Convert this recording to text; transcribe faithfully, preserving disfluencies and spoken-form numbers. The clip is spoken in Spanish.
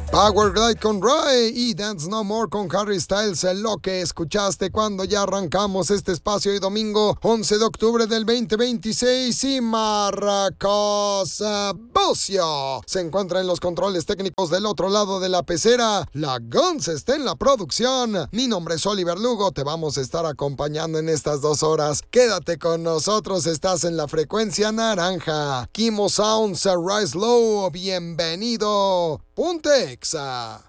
Power Glide con Ray y Dance No More con Harry Styles, lo que escuchaste cuando ya arrancamos este espacio de domingo once de octubre del veinte veintiséis. Y Marcos Bucio se encuentra en los controles técnicos del otro lado de la pecera. La Guns está en la producción. Mi nombre es Oliver Lugo, te vamos a estar acompañando en estas dos horas. Quédate con nosotros, estás en la frecuencia naranja. Kimo Sounds, Rise Low, bienvenido. Punte Exa.